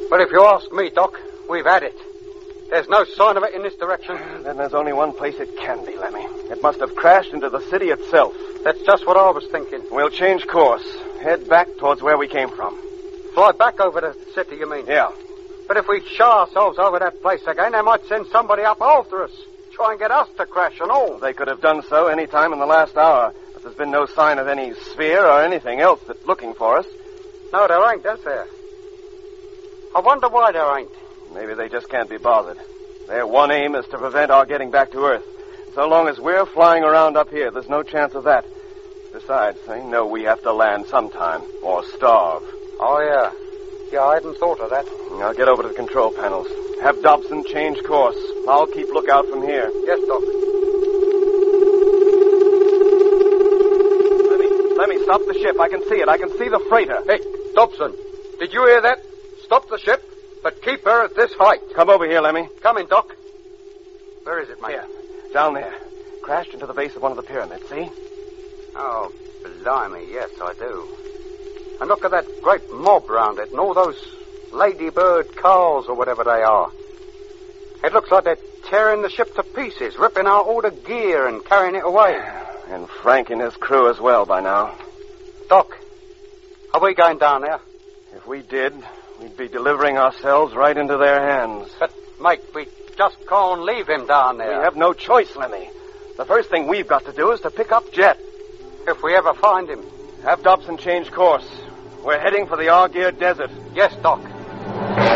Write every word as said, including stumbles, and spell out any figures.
But if you ask me, Doc, we've had it. There's no sign of it in this direction. Then there's only one place it can be, Lemmy. It must have crashed into the city itself. That's just what I was thinking. We'll change course. Head back towards where we came from. Fly back over the city, you mean? Yeah. But if we show ourselves over that place again, they might send somebody up after us. Try and get us to crash and all. They could have done so any time in the last hour. But there's been no sign of any sphere or anything else that's looking for us. No, there ain't, is there? I wonder why there ain't. Maybe they just can't be bothered. Their one aim is to prevent our getting back to Earth. So long as we're flying around up here, there's no chance of that. Besides, they know we have to land sometime, or starve. Oh, yeah. Yeah, I hadn't thought of that. I'll get over to the control panels. Have Dobson change course. I'll keep lookout from here. Yes, Doc. Let me, let me stop the ship. I can see it. I can see the freighter. Hey, Dobson, did you hear that? Stop the ship, but keep her at this height. Come over here, Lemmy. Come in, Doc. Where is it, mate? Here. Down there. Crashed into the base of one of the pyramids, see? Oh, blimey, yes, I do. And look at that great mob round it and all those ladybird cars or whatever they are. It looks like they're tearing the ship to pieces, ripping out all the gear and carrying it away. And Frank and his crew as well by now. Doc, are we going down there? If we did, we'd be delivering ourselves right into their hands. But, mate, we just can't leave him down there. We have no choice, Lemmy. The first thing we've got to do is to pick up Jet. If we ever find him. Have Dobson change course. We're heading for the Argyre Desert. Yes, Doc.